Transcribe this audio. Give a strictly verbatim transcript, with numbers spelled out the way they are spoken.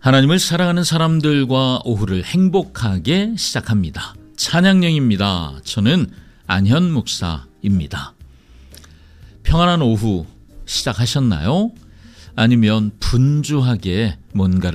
하나님을 사랑하는 사람들과 오후를 행복하게 시작합니다. 찬양령입니다. 저는 안현 목사입니다. 평안한 오후 시작하셨나요? 아니면 분주하게 뭔가를